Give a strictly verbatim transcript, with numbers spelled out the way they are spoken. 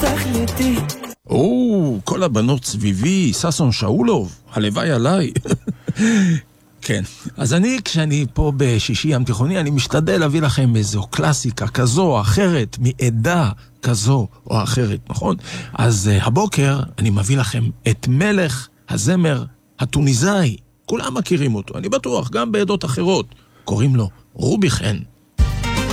תכליתי. או, כל הבנות סביבי, ססון שאולוב, הלוואי עליי. כן, אז אני, כשאני פה בשישי ים תיכוני, אני משתדל להביא לכם איזו קלאסיקה כזו או אחרת, מעדה כזו או אחרת, נכון? אז uh, הבוקר אני מביא לכם את מלך הזמר הטוניסאי. כולם מכירים אותו, אני בטוח, גם בעדות אחרות. קוראים לו רובי חן.